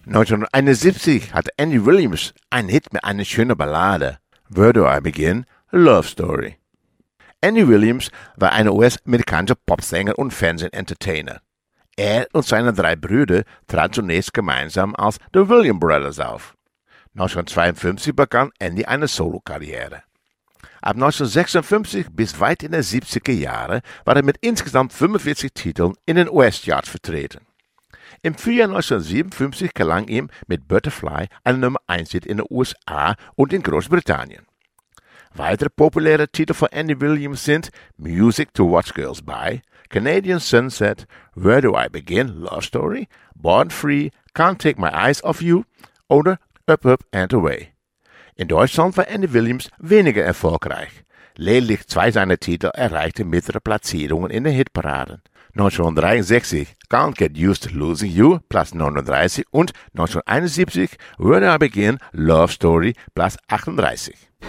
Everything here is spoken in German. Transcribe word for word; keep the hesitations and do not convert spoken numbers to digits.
neunzehnhunderteinundsiebzig hatte Andy Williams einen Hit mit einer schönen Ballade. Where Do I Begin? Love Story. Andy Williams war ein U S-amerikanischer Popsänger und Fernsehentertainer. Er und seine drei Brüder traten zunächst gemeinsam als The Williams Brothers auf. neunzehnhundertzweiundfünfzig begann Andy eine Solokarriere. Ab neunzehnhundertsechsundfünfzig bis weit in die siebziger Jahre war er mit insgesamt fünfundvierzig Titeln in den U S-Charts vertreten. Im Frühjahr neunzehnhundertsiebenundfünfzig gelang ihm mit Butterfly ein Nummer eins Hit in den U S A und in Großbritannien. Weitere populäre Titel von Andy Williams sind Music to Watch Girls By, Canadian Sunset, Where Do I Begin? Love Story, Born Free, Can't Take My Eyes Off You oder Up, Up and Away. In Deutschland war Andy Williams weniger erfolgreich. Lediglich zwei seiner Titel erreichten mittlere Platzierungen in den Hitparaden. neunzehnhundertdreiundsechzig Can't Get Used to Losing You, Platz neununddreißig und neunzehnhunderteinundsiebzig Where Do I Begin? Love Story, Platz achtunddreißig.